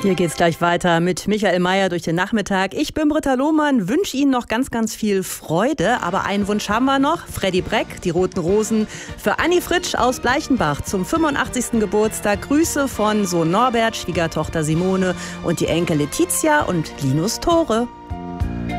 Hier geht's gleich weiter mit Michael Mayer durch den Nachmittag. Ich bin Britta Lohmann, wünsche Ihnen noch ganz, ganz viel Freude. Aber einen Wunsch haben wir noch. Freddy Breck, die Roten Rosen, für Anni Fritsch aus Bleichenbach zum 85. Geburtstag. Grüße von Sohn Norbert, Schwiegertochter Simone und die Enkel Letizia und Linus Tore.